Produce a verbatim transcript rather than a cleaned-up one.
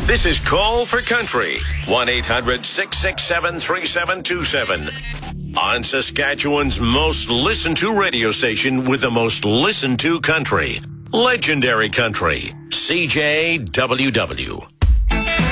This is Call for Country, one eight hundred six six seven three seven two seven. On Saskatchewan's most listened to radio station with the most listened to country. Legendary Country, C J W W.